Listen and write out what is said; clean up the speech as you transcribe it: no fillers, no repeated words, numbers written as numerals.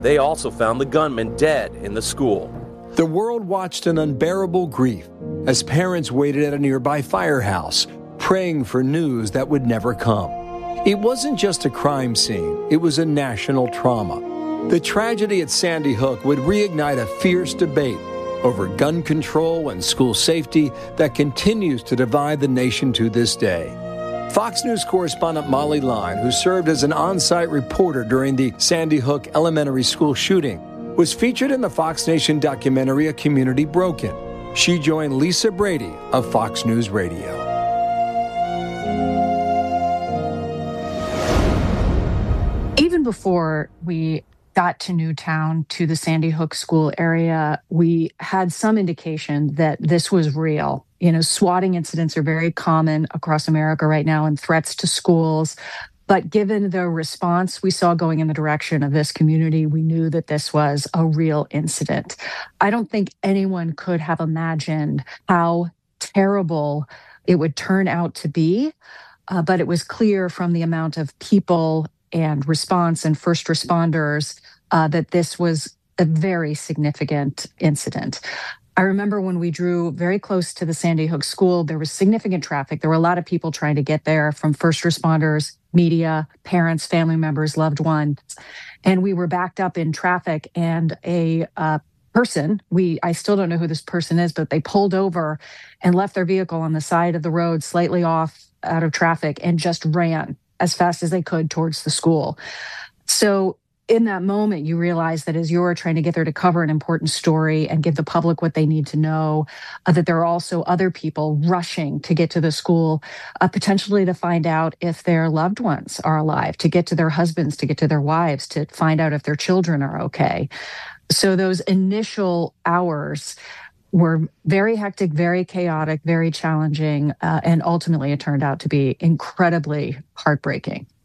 They also found the gunman dead in the school. The world watched in unbearable grief as parents waited at a nearby firehouse, praying for news that would never come. It wasn't just a crime scene, it was a national trauma. The tragedy at Sandy Hook would reignite a fierce debate over gun control and school safety that continues to divide the nation to this day. Fox News correspondent Molly Line, who served as an on-site reporter during the Sandy Hook Elementary School shooting, was featured in the Fox Nation documentary A Community Broken. She joined Lisa Brady of Fox News Radio. Even before we got to Newtown, to the Sandy Hook school area, we had some indication that this was real. Swatting incidents are very common across America right now and threats to schools. But given the response we saw going in the direction of this community, we knew that this was a real incident. I don't think anyone could have imagined how terrible it would turn out to be. But it was clear from the amount of people and response and first responders that this was a very significant incident. I remember when we drew very close to the Sandy Hook school, there was significant traffic. There were a lot of people trying to get there, from first responders, media, parents, family members, loved ones. And we were backed up in traffic, and a person, I still don't know who this person is, but they pulled over and left their vehicle on the side of the road, slightly off out of traffic, and just ran as fast as they could towards the school. So in that moment, you realize that as you're trying to get there to cover an important story and give the public what they need to know, that there are also other people rushing to get to the school, potentially to find out if their loved ones are alive, to get to their husbands, to get to their wives, to find out if their children are okay. So those initial hours were very hectic, very chaotic, very challenging, and ultimately it turned out to be incredibly heartbreaking.